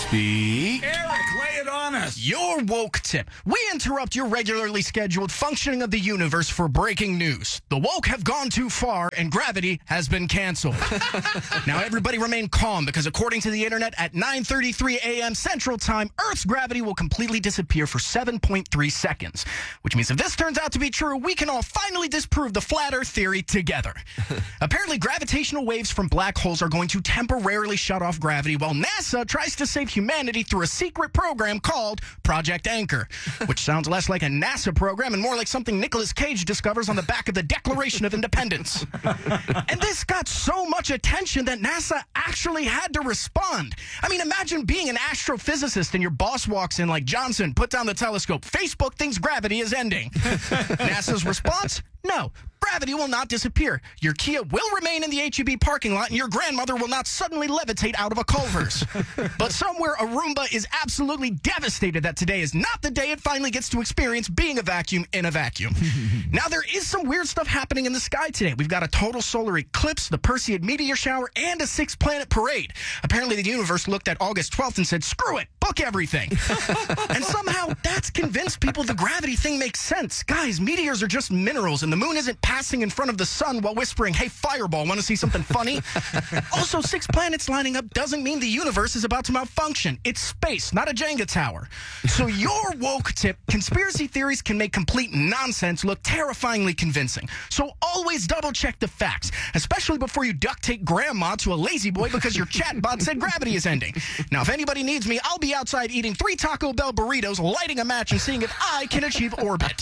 Speak. Eric, lay it on us. Your woke tip. We interrupt your regularly scheduled functioning of the universe for breaking news. The woke have gone too far and gravity has been canceled. Now everybody remain calm because according to the internet at 9:33 a.m. Central Time, Earth's gravity will completely disappear for 7.3 seconds. Which means if this turns out to be true, we can all finally disprove the flat Earth theory together. Apparently gravitational waves from black holes are going to temporarily shut off gravity while NASA tries to save humanity through a secret program called Project Anchor, which sounds less like a NASA program and more like something Nicolas Cage discovers on the back of the Declaration of Independence. And this got so much attention that NASA actually had to respond. I mean, imagine being an astrophysicist and your boss walks in like, Johnson, put down the telescope. Facebook thinks gravity is ending. NASA's response? No. Gravity will not disappear. Your Kia will remain in the H-E-B parking lot, and your grandmother will not suddenly levitate out of a Culver's. But somewhere, Aruba is absolutely devastated that today is not the day it finally gets to experience being a vacuum in a vacuum. Now, there is some weird stuff happening in the sky today. We've got a total solar eclipse, the Perseid meteor shower, and a six-planet parade. Apparently, the universe looked at August 12th and said, screw it, book everything. And somehow, that's convinced people the gravity thing makes sense. Guys, meteors are just minerals, and the moon isn't passing in front of the sun while whispering, hey, fireball, want to see something funny? Also, 6 planets lining up doesn't mean the universe is about to malfunction. It's space, not a Jenga tower. So your woke tip, conspiracy theories can make complete nonsense look terrifyingly convincing. So always double-check the facts, especially before you duct tape grandma to a lazy boy because your chatbot said gravity is ending. Now, if anybody needs me, I'll be outside eating 3 Taco Bell burritos, lighting a match, and seeing if I can achieve orbit.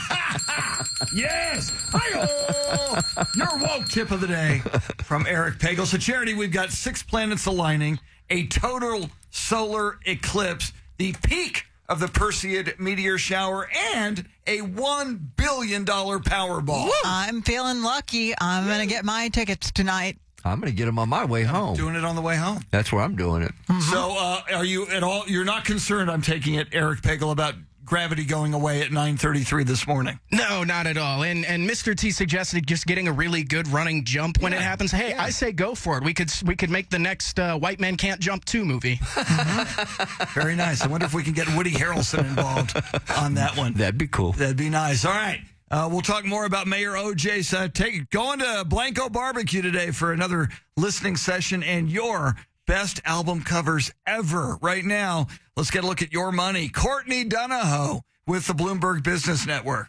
Yes! Hi-oh! Your woke tip of the day from Eric Pagel. So, Charity, we've got 6 planets aligning, a total solar eclipse, the peak of the Perseid meteor shower, and a $1 billion Powerball. Woo! I'm feeling lucky. I'm going to get my tickets tonight. I'm going to get them on my way home. Doing it on the way home. That's where I'm doing it. Mm-hmm. So, are you at all, you're not concerned, I'm taking it, Eric Pagel, about gravity going away at 9:33 this morning? No, not at all. And Mr. T suggested just getting a really good running jump when it happens. Hey, I say go for it. We could make the next White Man Can't Jump 2 movie. Mm-hmm. Very nice. I wonder if we can get Woody Harrelson involved on that one. That'd be cool. That'd be nice. All right. We'll talk more about Mayor OJ's going to Blanco Barbecue today for another listening session and your best album covers ever. Right now, let's get a look at your money. Courtney Donahoe with the Bloomberg Business Network.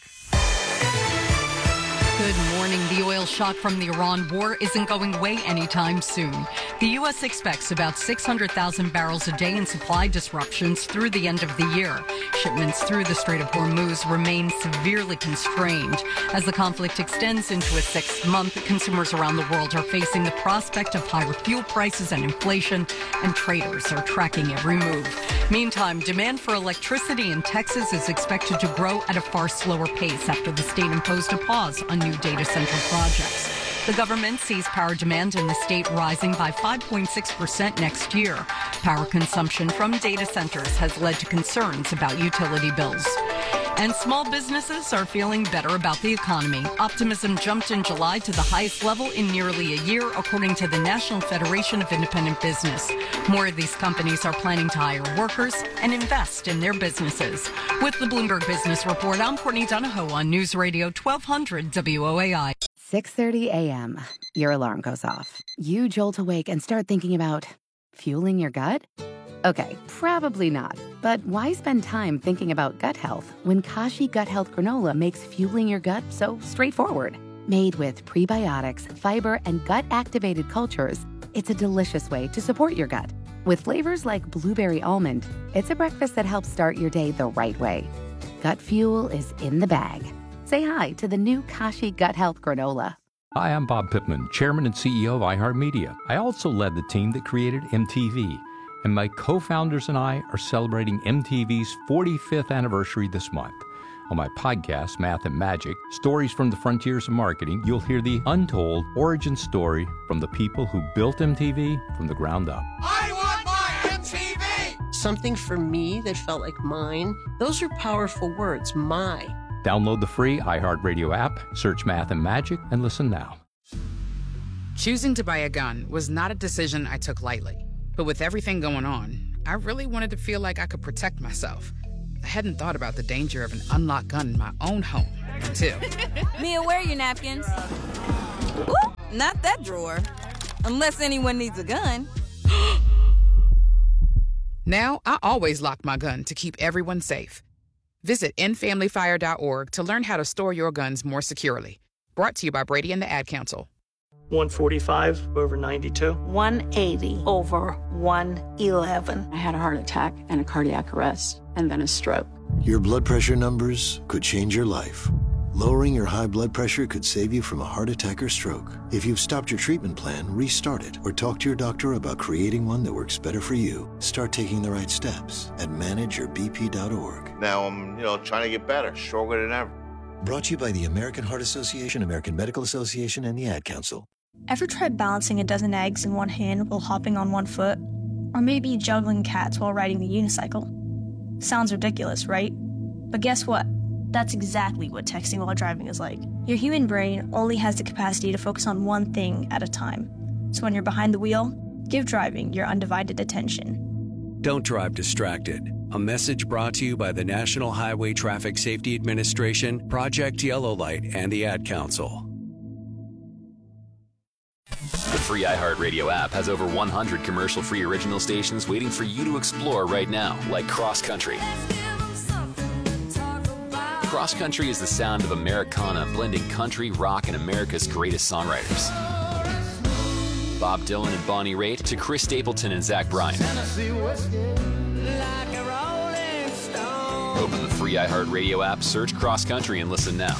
Good morning. The oil shock from the Iran war isn't going away anytime soon. The U.S. expects about 600,000 barrels a day in supply disruptions through the end of the year. Shipments through the Strait of Hormuz remain severely constrained. As the conflict extends into its 6th month, consumers around the world are facing the prospect of higher fuel prices and inflation, and traders are tracking every move. Meantime, demand for electricity in Texas is expected to grow at a far slower pace after the state imposed a pause on new data center projects. The government sees power demand in the state rising by 5.6% next year. Power consumption from data centers has led to concerns about utility bills. And small businesses are feeling better about the economy. Optimism jumped in July to the highest level in nearly a year, according to the National Federation of Independent Business. More of these companies are planning to hire workers and invest in their businesses. With the Bloomberg Business Report, I'm Courtney Donahoe on News Radio 1200 WOAI. 6:30 a.m. Your alarm goes off. You jolt awake and start thinking about fueling your gut? Okay, probably not. But why spend time thinking about gut health when Kashi Gut Health Granola makes fueling your gut so straightforward? Made with prebiotics, fiber, and gut-activated cultures, it's a delicious way to support your gut. With flavors like blueberry almond, it's a breakfast that helps start your day the right way. Gut fuel is in the bag. Say hi to the new Kashi Gut Health Granola. Hi, I'm Bob Pittman, Chairman and CEO of iHeartMedia. I also led the team that created MTV. And my co-founders and I are celebrating MTV's 45th anniversary this month. On my podcast, Math and Magic, Stories from the Frontiers of Marketing, you'll hear the untold origin story from the people who built MTV from the ground up. I want my MTV! Something for me that felt like mine. Those are powerful words, my. Download the free iHeartRadio app, search Math and Magic, and listen now. Choosing to buy a gun was not a decision I took lightly. But with everything going on, I really wanted to feel like I could protect myself. I hadn't thought about the danger of an unlocked gun in my own home until... Mia, where are your napkins? Ooh, not that drawer. Unless anyone needs a gun. Now, I always lock my gun to keep everyone safe. Visit endfamilyfire.org to learn how to store your guns more securely. Brought to you by Brady and the Ad Council. 145 over 92. 180 over 111. I had a heart attack and a cardiac arrest, and then a stroke. Your blood pressure numbers could change your life. Lowering your high blood pressure could save you from a heart attack or stroke. If you've stopped your treatment plan, restart it or talk to your doctor about creating one that works better for you. Start taking the right steps at manageyourbp.org. Now I'm, trying to get better, stronger than ever. Brought to you by the American Heart Association, American Medical Association, and the Ad Council. Ever tried balancing a dozen eggs in one hand while hopping on one foot? Or maybe juggling cats while riding the unicycle? Sounds ridiculous, right? But guess what? That's exactly what texting while driving is like. Your human brain only has the capacity to focus on one thing at a time. So when you're behind the wheel, give driving your undivided attention. Don't drive distracted. A message brought to you by the National Highway Traffic Safety Administration, Project Yellow Light, and the Ad Council. The free iHeartRadio app has over 100 commercial-free original stations waiting for you to explore right now, like Cross Country. Cross Country is the sound of Americana blending country, rock, and America's greatest songwriters. Bob Dylan and Bonnie Raitt to Chris Stapleton and Zach Bryan. Open the free iHeartRadio app, search Cross Country, and listen now.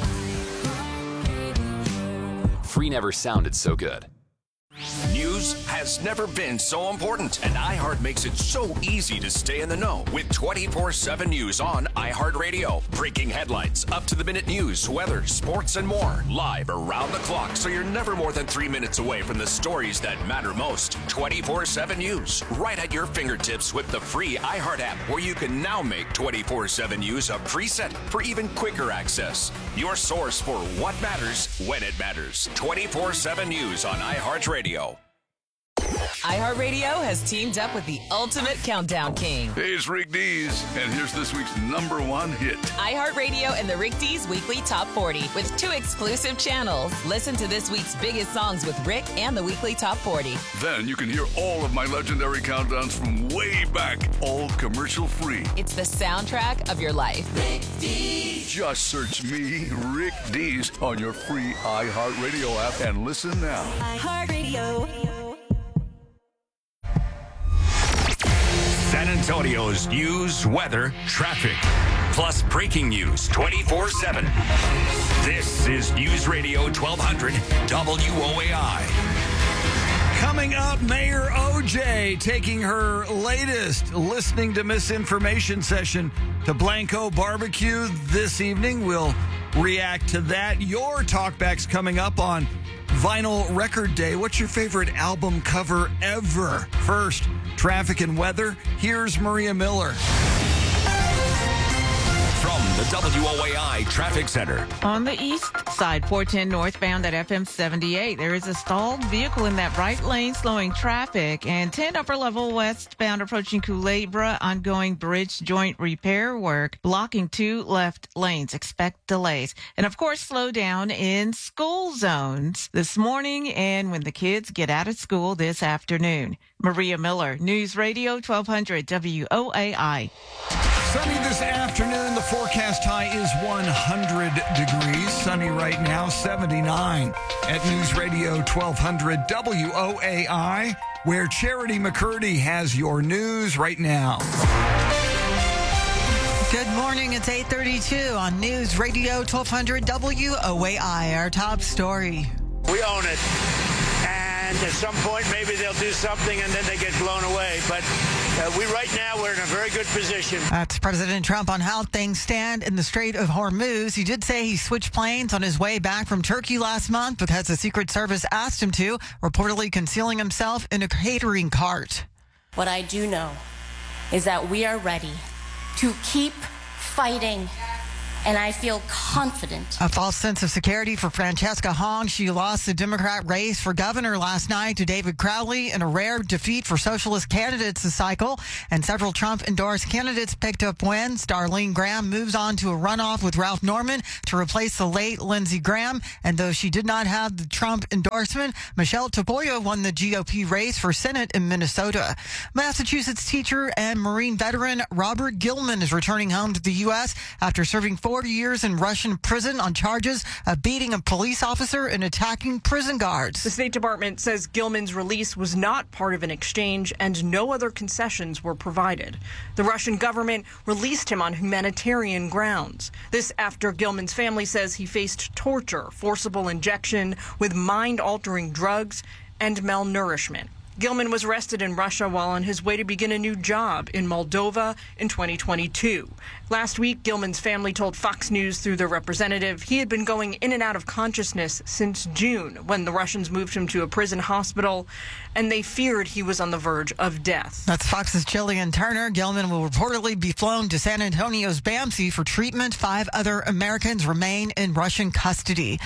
Free never sounded so good. News has never been so important, and iHeart makes it so easy to stay in the know with 24/7 news on iHeartRadio. Breaking headlines, up-to-the-minute news, weather, sports, and more. Live around the clock, so you're never more than 3 minutes away from the stories that matter most. 24/7 news, right at your fingertips with the free iHeart app, where you can now make 24/7 news a preset for even quicker access. Your source for what matters when it matters. 24/7 news on iHeartRadio. iHeartRadio has teamed up with the ultimate countdown king. Hey, it's Rick Dees, and here's this week's #1 hit. iHeartRadio and the Rick Dees Weekly Top 40 with 2 exclusive channels. Listen to this week's biggest songs with Rick and the Weekly Top 40. Then you can hear all of my legendary countdowns from way back, all commercial-free. It's the soundtrack of your life. Rick Dees. Just search me, Rick Dees, on your free iHeartRadio app and listen now. iHeartRadio. San Antonio's news, weather, traffic, plus breaking news 24/7. This is News Radio 1200 WOAI. Coming up, Mayor O.J. taking her latest listening to misinformation session to Blanco Barbecue this evening. We'll react to that. Your talkbacks coming up on Vinyl Record Day. What's your favorite album cover ever? First, traffic and weather. Here's Maria Miller. From the WOAI Traffic Center. On the east side, 410 northbound at FM 78, there is a stalled vehicle in that right lane slowing traffic. And 10 upper level westbound approaching Culebra, ongoing bridge joint repair work, blocking 2 left lanes. Expect delays. And of course, slow down in school zones this morning and when the kids get out of school this afternoon. Maria Miller, News Radio 1200 WOAI. Sunny this afternoon. The forecast high is 100 degrees. Sunny right now, 79 at News Radio 1200 WOAI, where Charity McCurdy has your news right now. Good morning. It's 8:32 on News Radio 1200 WOAI. Our top story. We own it. And at some point, maybe they'll do something and then they get blown away. But right now, we're in a very good position. That's President Trump on how things stand in the Strait of Hormuz. He did say he switched planes on his way back from Turkey last month because the Secret Service asked him to, reportedly concealing himself in a catering cart. What I do know is that we are ready to keep fighting and I feel confident. A false sense of security for Francesca Hong. She lost the Democrat race for governor last night to David Crowley in a rare defeat for socialist candidates this cycle. And several Trump-endorsed candidates picked up wins. Darlene Graham moves on to a runoff with Ralph Norman to replace the late Lindsey Graham. And though she did not have the Trump endorsement, Michelle Taboya won the GOP race for Senate in Minnesota. Massachusetts teacher and Marine veteran Robert Gilman is returning home to the U.S. after serving 40 years in Russian prison on charges of beating a police officer and attacking prison guards. The State Department says Gilman's release was not part of an exchange and no other concessions were provided. The Russian government released him on humanitarian grounds. This after Gilman's family says he faced torture, forcible injection with mind-altering drugs, and malnourishment. Gilman was arrested in Russia while on his way to begin a new job in Moldova in 2022. Last week, Gilman's family told Fox News through their representative he had been going in and out of consciousness since June when the Russians moved him to a prison hospital, and they feared he was on the verge of death. That's Fox's Jillian Turner. Gilman will reportedly be flown to San Antonio's BAMC for treatment. 5 other Americans remain in Russian custody.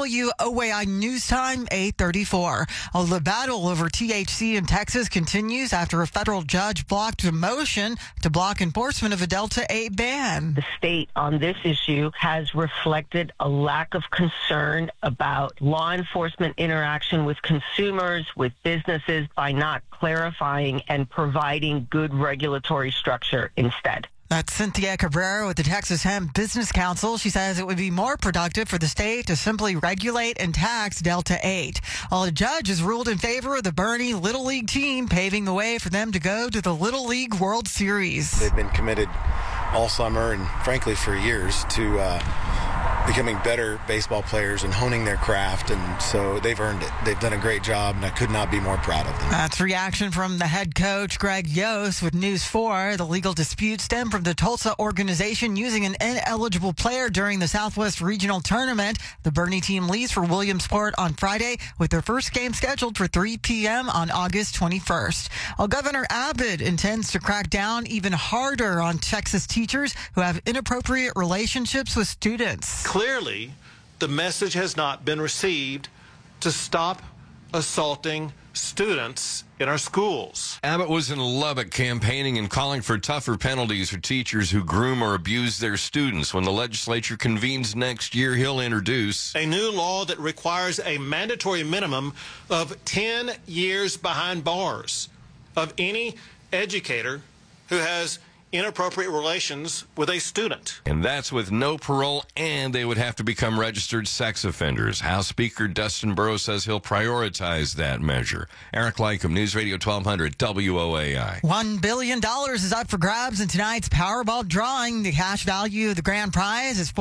WOAI News Time, 8:34. The battle over THC in Texas continues after a federal judge blocked a motion to block enforcement of a Delta-8 ban. The state on this issue has reflected a lack of concern about law enforcement interaction with consumers, with businesses, by not clarifying and providing good regulatory structure instead. That's Cynthia Cabrera with the Texas Hemp Business Council. She says it would be more productive for the state to simply regulate and tax Delta-8. While the judge has ruled in favor of the Bernie Little League team, paving the way for them to go to the Little League World Series. They've been committed all summer and, frankly, for years to becoming better baseball players and honing their craft, and so they've earned it. They've done a great job, and I could not be more proud of them. That's reaction from the head coach, Greg Yost, with News 4. The legal dispute stemmed from the Tulsa organization using an ineligible player during the Southwest Regional Tournament. The Bernie team leaves for Williamsport on Friday, with their first game scheduled for 3 p.m. on August 21st. While Governor Abbott intends to crack down even harder on Texas teachers who have inappropriate relationships with students. Clearly, the message has not been received to stop assaulting students in our schools. Abbott was in Lubbock campaigning and calling for tougher penalties for teachers who groom or abuse their students. When the legislature convenes next year, he'll introduce a new law that requires a mandatory minimum of 10 years behind bars of any educator who has inappropriate relations with a student. And that's with no parole, and they would have to become registered sex offenders. House Speaker Dustin Burrows says he'll prioritize that measure. Eric Lycum, News Radio 1200 WOAI. $1 billion is up for grabs in tonight's Powerball drawing. The cash value of the grand prize is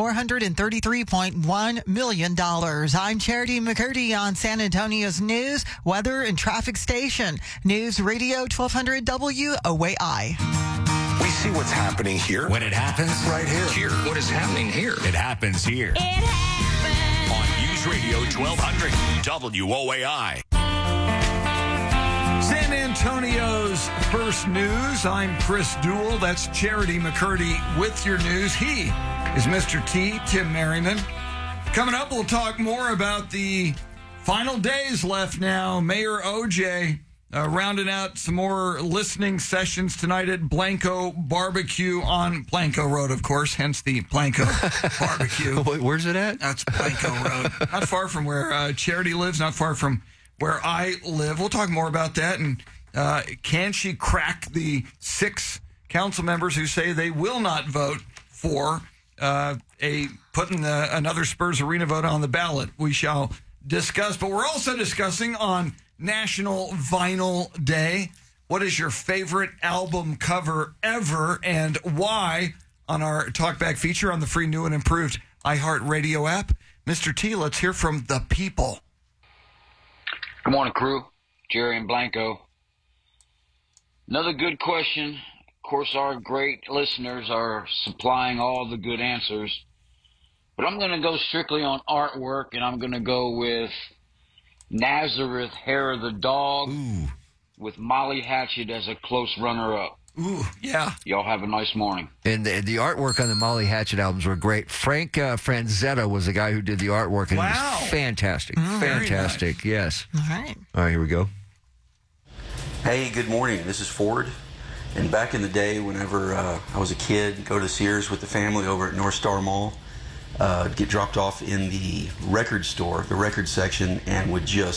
$433.1 million. I'm Charity McCurdy on San Antonio's news, weather, and traffic station. News Radio 1200 WOAI. We see what's happening here. When it happens, right here. Here. What is happening here? It happens here. It happens. On News Radio 1200 WOAI. San Antonio's first news. I'm Chris Duell. That's Charity McCurdy with your news. He is Mr. T, Tim Merriman. Coming up, we'll talk more about the final days left now. Mayor OJ rounding out some more listening sessions tonight at Blanco Barbecue on Blanco Road, of course, hence the Blanco Barbecue. Where's it at? That's Blanco Road. Not far from where Charity lives, not far from where I live. We'll talk more about that. And can she crack the 6 council members who say they will not vote for putting another Spurs Arena vote on the ballot? We shall discuss. But we're also discussing on National Vinyl Day. What is your favorite album cover ever and why? On our Talkback feature on the free new and improved iHeartRadio app. Mr. T, let's hear from the people. Good morning, crew. Jerry and Blanco. Another good question. Of course, our great listeners are supplying all the good answers. But I'm going to go strictly on artwork, and I'm going to go with Nazareth Hair of the Dog with Molly Hatchet as a close runner-up. Ooh, yeah. Y'all have a nice morning. And the artwork on the Molly Hatchet albums were great. Frank Franzetta was the guy who did the artwork, and it was fantastic. Fantastic, yes. All right. All right, here we go. Hey, good morning. This is Ford. And back in the day, whenever I was a kid, go to Sears with the family over at North Star Mall, get dropped off in the record store, the record section, and would just